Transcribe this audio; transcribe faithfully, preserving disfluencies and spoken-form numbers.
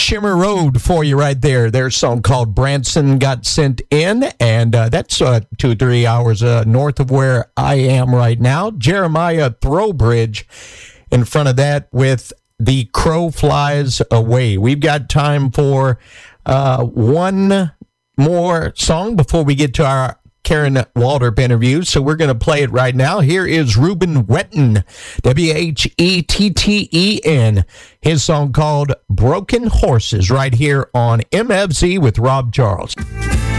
Shimmer Road for you right there. Their song called Branson got sent in, and uh, that's uh, two or three hours uh, north of where I am right now. Jeremiah Throwbridge in front of that with The Crow Flies Away. We've got time for uh, one more song before we get to our Karen Waldrop interview, so we're going to play it right now. Here is Ruben Whetten, W H E T T E N, his song called Broken Horses, right here on M F Z with Rob Charles.